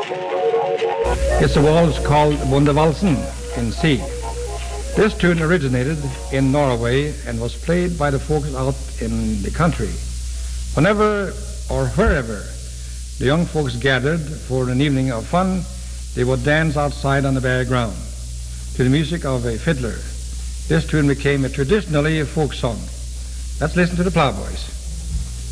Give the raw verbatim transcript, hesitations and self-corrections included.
It's a waltz called Wunderwalsen in C. This tune originated in Norway and was played by the folks out in the country. Whenever or wherever the young folks gathered for an evening of fun, they would dance outside on the bare ground to the music of a fiddler. This tune became a traditionally a folk song. Let's listen to the Plowboys.